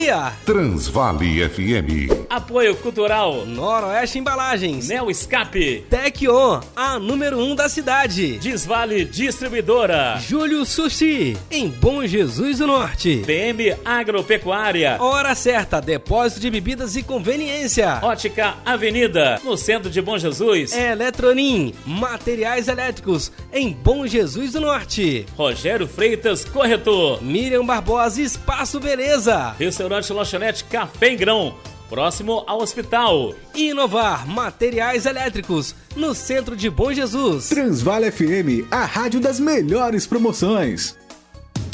Transvale FM. Apoio Cultural Noroeste Embalagens, Neo Escape, Tec On, a número 1 da cidade, Desvale Distribuidora, Júlio Sushi, em Bom Jesus do Norte, PM Agropecuária, Hora Certa, depósito de bebidas e conveniência, Ótica Avenida, no centro de Bom Jesus, Eletronim, materiais elétricos, em Bom Jesus do Norte, Rogério Freitas, corretor, Miriam Barbosa, Espaço Beleza, Restaurante Lanchonete Café em Grão, próximo ao hospital. Inovar Materiais Elétricos, no centro de Bom Jesus. Transvale FM, a rádio das melhores promoções.